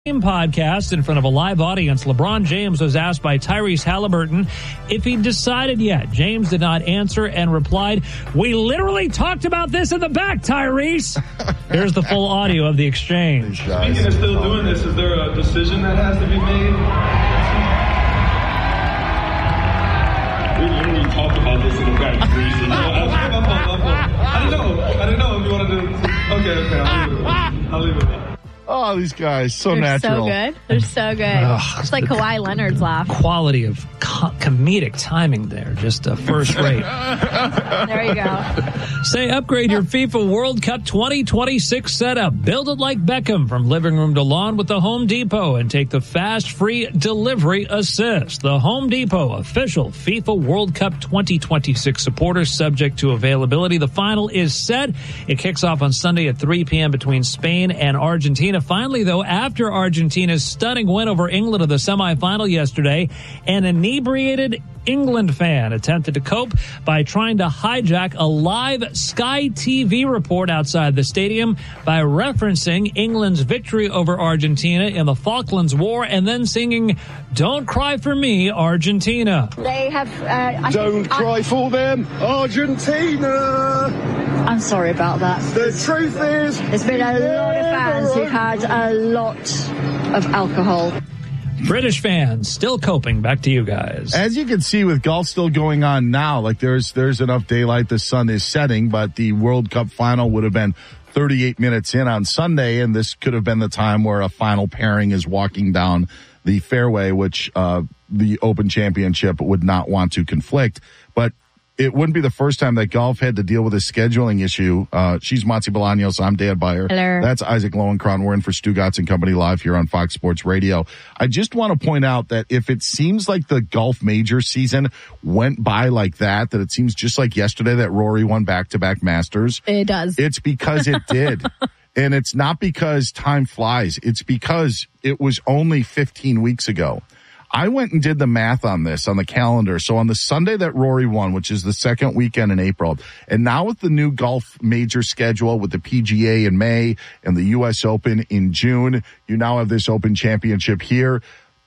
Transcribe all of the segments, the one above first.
Podcast in front of a live audience, LeBron James was asked by Tyrese Halliburton if he'd decided yet. James did not answer and replied, "We literally talked about this in the back, Tyrese." Here's the full audio of the exchange. Speaking of still doing this, is there a decision that has to be made? We literally talked about this in the back, Tyrese. I didn't know if you wanted to. Okay, I'll leave it at that. Oh, these guys, so They're natural. So good. They're so good. It's like Kawhi Leonard's laugh. Quality of comedic timing there. Just first rate. There you go. Say upgrade your FIFA World Cup 2026 setup. Build it like Beckham from living room to lawn with the Home Depot and take the fast, free delivery assist. The Home Depot, official FIFA World Cup 2026 supporter, subject to availability. The final is set. It kicks off on Sunday at 3 p.m. between Spain and Argentina. Finally, though, after Argentina's stunning win over England in the semifinal yesterday, an inebriated England fan attempted to cope by trying to hijack a live Sky TV report outside the stadium by referencing England's victory over Argentina in the Falklands War and then singing, "Don't Cry for Me, Argentina." They have... Don't cry for them, Argentina. I'm sorry about that. The truth is... There's been a lot of fans who've had a lot of alcohol. British fans still coping. Back to you guys. As you can see with golf still going on now, like there's enough daylight, the sun is setting, but the World Cup final would have been 38 minutes in on Sunday, and this could have been the time where a final pairing is walking down the fairway, which the Open Championship would not want to conflict. But it wouldn't be the first time that golf had to deal with a scheduling issue. She's Matzi Bolaños. I'm Dan Beyer. Hello. That's Isaac Lowenkron. We're in for Stu Gatz and Company live here on Fox Sports Radio. I just want to point out that if it seems like the golf major season went by like that it seems just like yesterday that Rory won back-to-back Masters. It does. It's because it did. And it's not because time flies. It's because it was only 15 weeks ago. I went and did the math on this on the calendar. So on the Sunday that Rory won, which is the second weekend in April, and now with the new golf major schedule with the PGA in May and the U.S. Open in June, you now have this Open Championship here.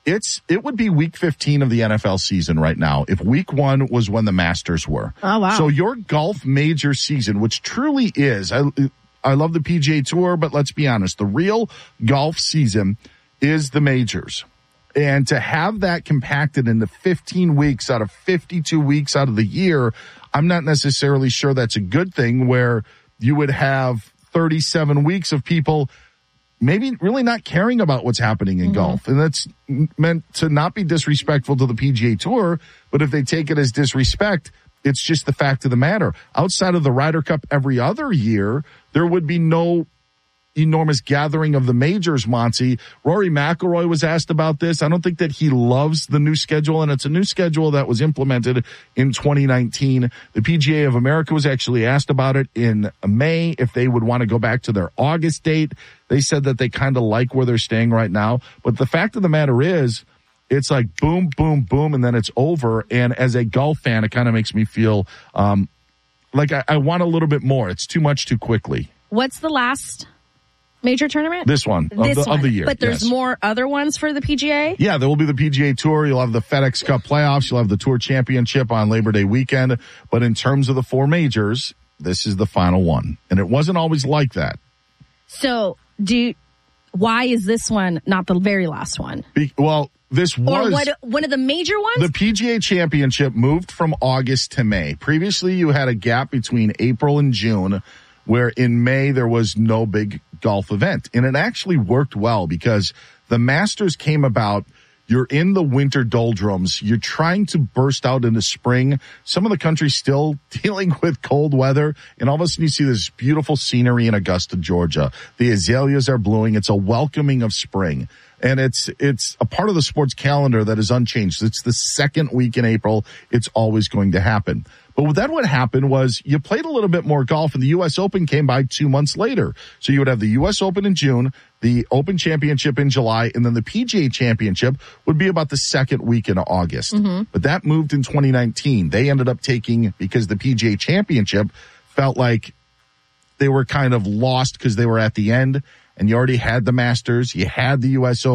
It would be week 15 of the NFL season right now if week 1 was when the Masters were. Oh, wow. So your golf major season, which truly is, I love the PGA Tour, but let's be honest, the real golf season is the majors. And to have that compacted into 15 weeks out of 52 weeks out of the year, I'm not necessarily sure that's a good thing, where you would have 37 weeks of people maybe really not caring about what's happening in golf. And that's meant to not be disrespectful to the PGA Tour, but if they take it as disrespect, it's just the fact of the matter. Outside of the Ryder Cup every other year, there would be no enormous gathering of the majors, Monty. Rory McIlroy was asked about this. I don't think that he loves the new schedule, and it's a new schedule that was implemented in 2019. The PGA of America was actually asked about it in May, if they would want to go back to their August date. They said that they kind of like where they're staying right now. But the fact of the matter is, it's like boom, boom, boom, and then it's over. And as a golf fan, it kind of makes me feel like I want a little bit more. It's too much too quickly. What's the last major tournament? This one of the year. But there's more other ones for the PGA? Yeah, there will be the PGA Tour. You'll have the FedEx Cup playoffs. You'll have the Tour Championship on Labor Day weekend. But in terms of the 4 majors, this is the final one. And it wasn't always like that. So why is this one not the very last one? This was one of the major ones? The PGA Championship moved from August to May. Previously, you had a gap between April and June, where in May there was no big golf event. And it actually worked well because the Masters came about. You're in the winter doldrums. You're trying to burst out into spring. Some of the country's still dealing with cold weather. And all of a sudden you see this beautiful scenery in Augusta, Georgia. The azaleas are blooming. It's a welcoming of spring. And it's a part of the sports calendar that is unchanged. It's the second week in April. It's always going to happen. But then what happened was you played a little bit more golf, and the U.S. Open came by 2 months later. So you would have the U.S. Open in June, the Open Championship in July, and then the PGA Championship would be about the second week in August. Mm-hmm. But that moved in 2019. They ended up taking, because the PGA Championship felt like they were kind of lost because they were at the end. and you already had the Masters, you had the U.S. Open.